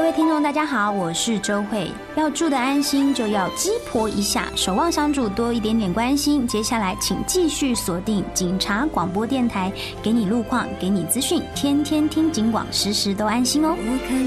位听众大家好，我是周慧。要住的安心就要鸡婆一下，守望相助多一点点关心。接下来请继续锁定警察广播电台，给你路况，给你资讯，天天听警广，时时都安心哦。